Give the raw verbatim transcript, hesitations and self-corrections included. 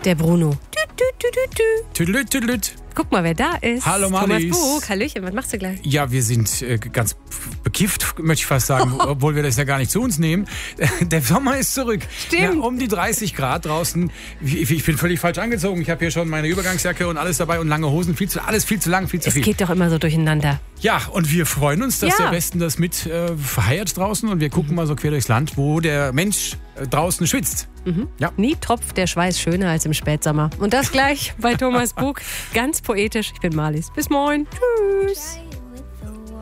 Der Bruno. Tü, tü, tü, tü, tü. Tüdelüt, tüdelüt. Guck mal, wer da ist. Hallo, Marlies. Thomas Bug. Hallöchen, was machst du gleich? Ja, wir sind äh, ganz bekifft, möchte ich fast sagen, obwohl wir das ja gar nicht zu uns nehmen. Der Sommer ist zurück. Stimmt. Ja, um die dreißig Grad draußen. Ich, ich bin völlig falsch angezogen. Ich habe hier schon meine Übergangsjacke und alles dabei und lange Hosen. Viel zu, alles viel zu lang, viel zu Es viel. geht doch immer so durcheinander. Ja, und wir freuen uns, dass Ja. der Westen das mit äh, verheiert draußen. Und wir gucken mal so quer durchs Land, wo der Mensch äh, draußen schwitzt. Mhm. Ja. Nie tropft der Schweiß schöner als im Spätsommer. Und das gleich bei Thomas Bug. Ganz poetisch. Ich bin Marlies. Bis morgen. Tschüss.